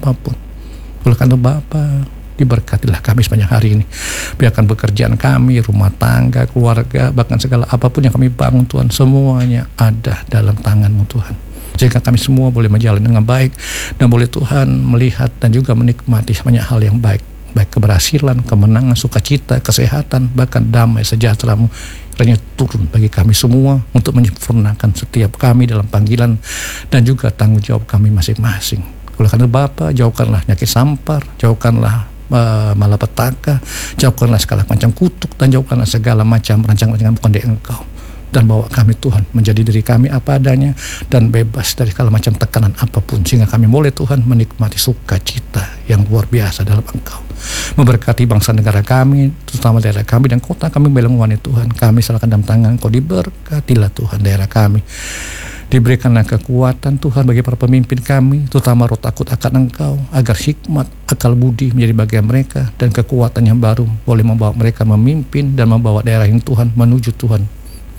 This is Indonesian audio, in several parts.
apapun. Oleh karena Bapa, diberkatilah kami sepanjang hari ini. Biarkan pekerjaan kami, rumah tangga, keluarga, bahkan segala apapun yang kami bangun Tuhan, semuanya ada dalam tangan-Mu Tuhan. Sehingga kami semua boleh menjalani dengan baik dan boleh Tuhan melihat dan juga menikmati banyak hal yang baik keberhasilan, kemenangan, sukacita, kesehatan, bahkan damai sejahtera-Mu kiranya turun bagi kami semua untuk menyempurnakan setiap kami dalam panggilan dan juga tanggung jawab kami masing-masing. Oleh karena Bapa, jauhkanlah nyakit sampar, jauhkanlah malapetaka, jauhkanlah segala macam kutuk, dan jauhkanlah segala macam rancangan-rancangan bukan dari Engkau. Dan bawa kami Tuhan menjadi diri kami apa adanya dan bebas dari segala macam tekanan apapun, sehingga kami boleh Tuhan menikmati sukacita yang luar biasa dalam Engkau. Memberkati bangsa negara kami, terutama daerah kami dan kota kami Belengwani Tuhan. Kami serahkan dalam tangan Engkau, diberkatilah Tuhan daerah kami. Diberikanlah kekuatan Tuhan bagi para pemimpin kami, terutama roh takut akan Engkau, agar hikmat, akal budi menjadi bagian mereka, dan kekuatan yang baru boleh membawa mereka memimpin dan membawa daerah ini Tuhan menuju Tuhan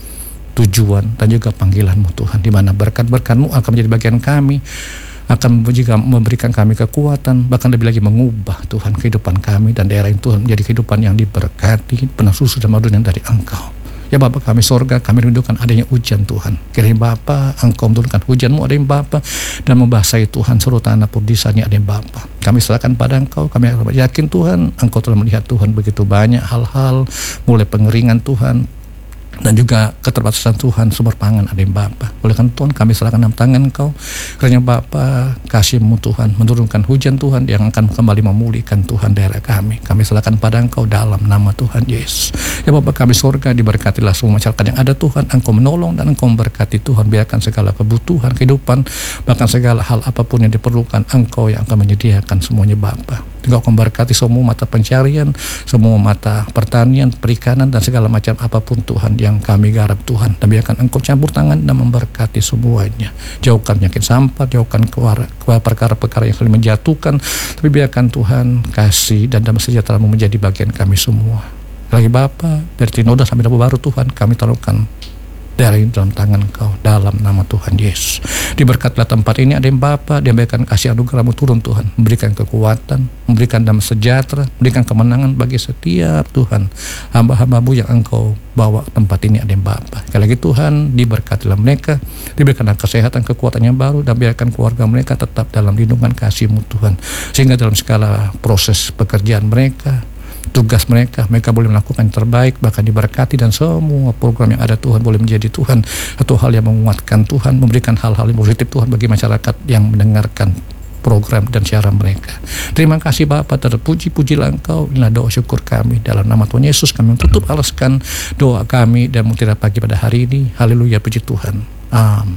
tujuan dan juga panggilan-Mu Tuhan, di mana berkat-berkat-Mu akan menjadi bagian kami, akan juga memberikan kami kekuatan, bahkan lebih lagi mengubah Tuhan kehidupan kami dan daerah ini Tuhan menjadi kehidupan yang diberkati, penuh susu dan madu yang dari Engkau. Ya Bapa kami sorga, kami rindukan adanya hujan Tuhan. Kiranya Bapa, Engkau menurunkan hujan-Mu adanya Bapa, dan membasahi Tuhan seluruh tanah perdesanya adanya Bapa. Kami serahkan pada Engkau, kami yakin Tuhan, Engkau telah melihat Tuhan begitu banyak hal-hal, mulai pengeringan Tuhan, dan juga keterbatasan Tuhan sumber pangan ada yang Bapa. Oleh karena Tuhan kami serahkan dalam tangan Engkau. Kiranya Bapa, kasih-Mu Tuhan menurunkan hujan Tuhan yang akan kembali memulihkan Tuhan daerah kami. Kami serahkan pada Engkau dalam nama Tuhan Yesus. Ya Bapa kami sorga, diberkatilah semua masyarakat yang ada Tuhan. Engkau menolong dan Engkau memberkati Tuhan. Biarkan segala kebutuhan kehidupan, bahkan segala hal apapun yang diperlukan, Engkau yang akan menyediakan semuanya Bapa. Engkau akan memberkati semua mata pencarian, semua mata pertanian, perikanan, dan segala macam apapun Tuhan yang kami garap Tuhan. Dan biarkan Engkau campur tangan dan memberkati semuanya. Jauhkan penyakit sampah, jauhkan perkara-perkara yang saling menjatuhkan, tapi biarkan Tuhan kasih dan damai sejahtera-Mu menjadi bagian kami semua. Lagi Bapa, dari Tinoda sampai Dabu Baru Tuhan, kami taruhkan dari dalam tangan Engkau dalam nama Tuhan Yesus. Diberkatilah tempat ini ada yang Bapa, dia memberikan kasih anugerah-Mu turun Tuhan, memberikan kekuatan, memberikan damai sejahtera, memberikan kemenangan bagi setiap Tuhan hamba-hamba-Mu yang Engkau bawa tempat ini ada yang Bapa. Sekali lagi Tuhan, diberkatilah mereka, diberikanlah kesehatan, kekuatan yang baru, dan biarkan keluarga mereka tetap dalam lindungan kasih-Mu Tuhan, sehingga dalam segala proses pekerjaan mereka, tugas mereka boleh melakukan yang terbaik, bahkan diberkati, dan semua program yang ada Tuhan boleh menjadi Tuhan satu hal yang menguatkan Tuhan, memberikan hal-hal yang positif Tuhan bagi masyarakat yang mendengarkan program dan siaran mereka. Terima kasih Bapa, terpuji-pujilah Engkau. Inilah doa syukur kami dalam nama Tuhan Yesus. Kami tutup alaskan doa kami dan mutiara pagi pada hari ini. Haleluya, puji Tuhan. Amin.